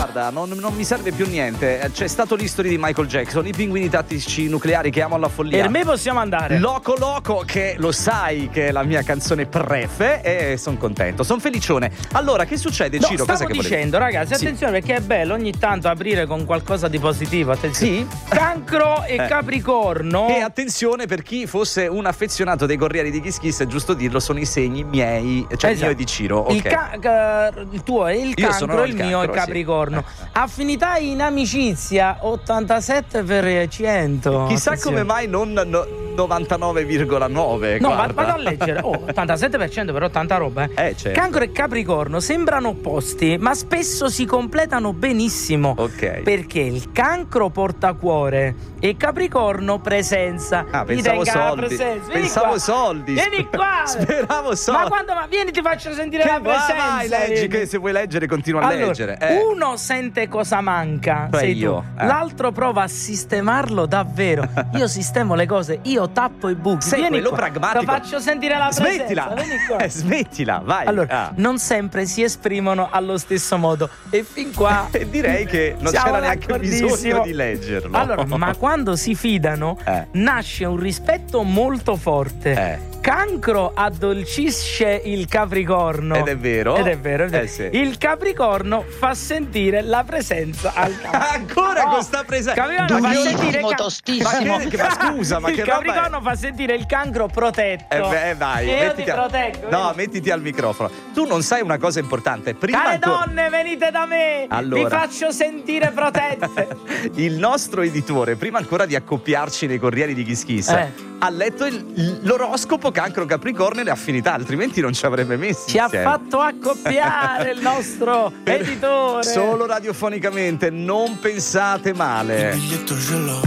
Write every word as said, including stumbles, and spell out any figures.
guarda, non, non mi serve più niente. C'è stato l'history di Michael Jackson, i pinguini tattici nucleari che amo alla follia. Per me possiamo andare. Loco Loco, che lo sai che è la mia canzone prefe, e sono contento, sono felicione. Allora, che succede, No, Ciro? stavo Cosa che dicendo, volevi? ragazzi, Sì. attenzione, perché è bello ogni tanto aprire con qualcosa di positivo. Attenzione. Sì? Cancro e Eh. Capricorno. E attenzione, per chi fosse un affezionato dei Corrieri di Kiss Kiss, è giusto dirlo, sono i segni miei, cioè il Esatto. mio e di Ciro. Il, ok. ca- ca- il tuo è il Io sono cancro, il il mio è il cancro, sì. Capricorno. Eh. Affinità in amicizia ottantasette per cento. Chissà Attenzione. come mai non no- novantanove virgola nove. No, guarda. vado a leggere. Oh, ottantasette per cento però tanta roba, eh. Eh, certo. Cancro e Capricorno sembrano opposti, ma spesso si completano benissimo. Ok. Perché il cancro porta cuore e il Capricorno presenza. Ah, Ti pensavo tenga la soldi. presenza. Vieni Pensavo qua. soldi. Vieni qua. Speravo soldi. Ma quando ma vieni ti faccio sentire Che la vai, presenza. vai, leggi, vieni. che se vuoi leggere continua a Allora, leggere. Eh. uno sente cosa manca, Cioè sei io, tu. eh. L'altro prova a sistemarlo davvero. Io sistemo le cose, io tappo i buchi. Sei Vieni quello qua. pragmatico. Ti faccio sentire la presenza. Smettila. Vieni qua. Eh, smettila, vai. Allora, Ah. non sempre si esprimono allo stesso modo e fin qua E direi che non siamo c'era neanche d'accordissimo. bisogno di leggerlo. Allora, ma quando si fidano Eh. nasce un rispetto molto forte. Eh. Cancro addolcisce il Capricorno. Ed è vero. Ed è vero, è vero. Eh, sì. Il Capricorno fa sentire la presenza al cancro. Ancora No, con sta presenza. Capricorno fa sentire Durissimo, ca- tostissimo. Ma, che, che- ma scusa, ma il che roba è? Capricorno fa sentire il cancro protetto. Eh beh, vai, E io ti mettiti a- proteggo. No, vedi? mettiti al microfono. Tu non sai una cosa importante. Prima Care ancora- donne, venite da me! Allora. Vi faccio sentire protette! Il nostro editore, prima ancora di accoppiarci nei Corrieri di Kiss Kiss, Eh. ha letto il- l'oroscopo Cancro Capricorno e le affinità, altrimenti non ci avrebbe messi Ci ha insieme. fatto accoppiare il nostro editore! Solo radiofonicamente, non pensate male.